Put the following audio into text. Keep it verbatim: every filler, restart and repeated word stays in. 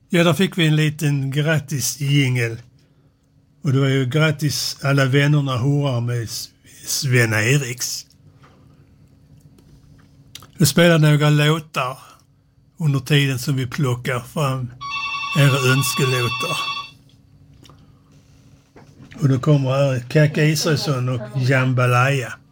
Ja, där fick vi en liten grattis-jingel. Och det var ju grattis alla vännerna horar med Sven Eriks. Vi spelar några låtar under tiden som vi plockar fram era önskelåtar. Och då kommer här Kaka Israelsson och Jambalaya.